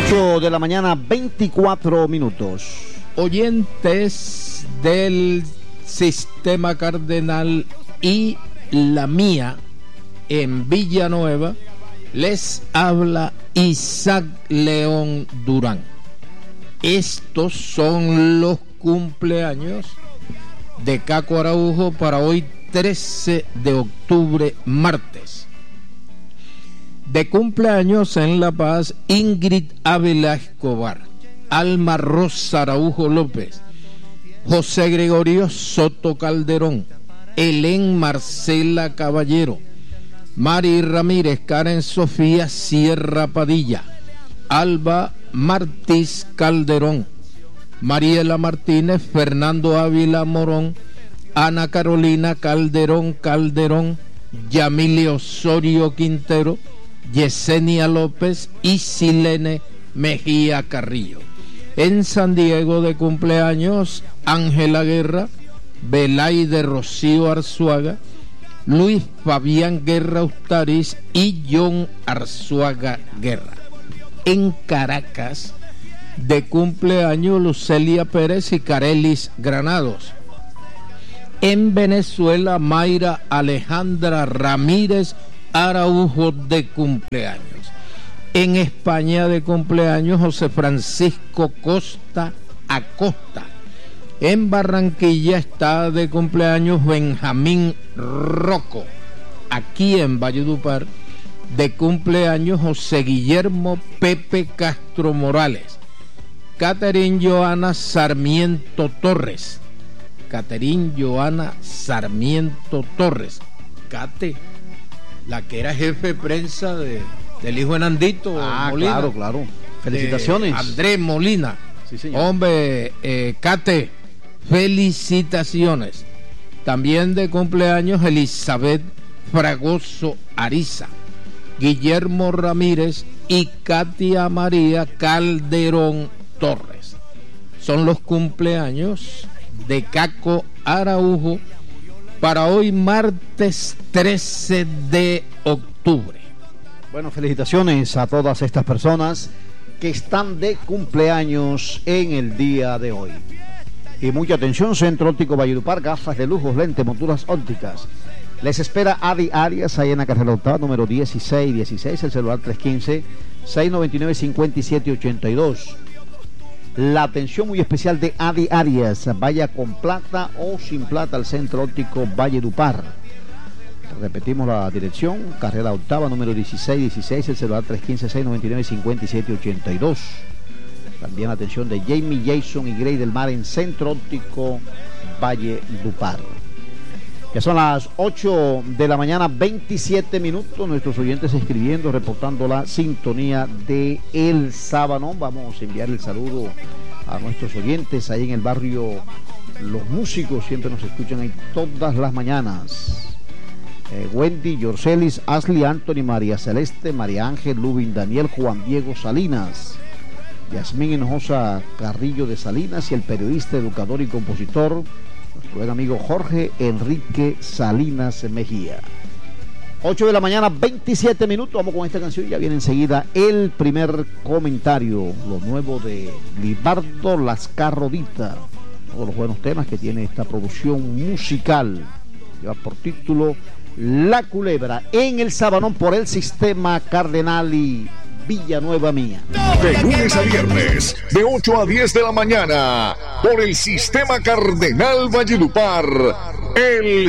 8 de la mañana, 24 minutos. Oyentes del Sistema Cardenal y la mía en Villanueva, les habla Isaac León Durán. Estos son los cumpleaños de Caco Araujo para hoy 13 de octubre, martes. De cumpleaños en La Paz, Ingrid Ávila Escobar, Alma Rosa Araujo López, José Gregorio Soto Calderón, Helen Marcela Caballero, Mari Ramírez, Karen Sofía Sierra Padilla, Alba Martínez Calderón, Mariela Martínez, Fernando Ávila Morón, Ana Carolina Calderón, Yamilia Osorio Quintero, Yesenia López y Silene Mejía Carrillo. En San Diego de cumpleaños, Ángela Guerra, Belaide Rocío Arzuaga, Luis Fabián Guerra Ustariz y John Arzuaga Guerra. En Caracas, de cumpleaños, Lucelia Pérez y Carelis Granados. En Venezuela, Mayra Alejandra Ramírez Araujo de cumpleaños. En España de cumpleaños, José Francisco Costa Acosta. En Barranquilla está de cumpleaños Benjamín Rocco. Aquí en Valledupar, de cumpleaños José Guillermo Pepe Castro Morales. Catherine Joana Sarmiento Torres. Catherine Joana Sarmiento Torres. Cate, la que era jefe de prensa del hijo de Nandito Molina. Claro. Felicitaciones. Andrés Molina. Sí, señor. Hombre, Cate, felicitaciones. También de cumpleaños Elizabeth Fragoso Ariza, Guillermo Ramírez y Katia María Calderón Torres. Son los cumpleaños de Caco Araujo para hoy martes 13 de octubre. Bueno, felicitaciones a todas estas personas que están de cumpleaños en el día de hoy. Y mucha atención, Centro Óptico Valledupar, gafas de lujos, lentes, monturas ópticas. Les espera Adi Arias, ahí en la carrera octava, número 1616, el celular 315-699-5782. La atención muy especial de Adi Arias, vaya con plata o sin plata al Centro Óptico Valledupar. Repetimos la dirección, carrera octava, número 1616, el celular 315-699-5782. También la atención de Jamie, Jason y Grey del Mar en Centro Óptico Valledupar. Ya son las 8 de la mañana, 27 minutos. Nuestros oyentes escribiendo, reportando la sintonía de El Sabanón. Vamos a enviar el saludo a nuestros oyentes ahí en el barrio Los Músicos. Siempre nos escuchan ahí todas las mañanas. Wendy, Yorcelis, Ashley, Anthony, María Celeste, María Ángel, Lubin, Daniel, Juan Diego Salinas, Yasmín Hinojosa Carrillo de Salinas y el periodista, educador y compositor, nuestro buen amigo Jorge Enrique Salinas Mejía. 8 de la mañana, 27 minutos. Vamos con esta canción. Ya viene enseguida el primer comentario, lo nuevo de Libardo Lascarrodita. Todos los buenos temas que tiene esta producción musical. Lleva por título La Culebra en El Sabanón por el Sistema Cardenal y Villanueva Mía. De lunes a viernes, de 8 a 10 de la mañana, por el Sistema Cardenal Valledupar, el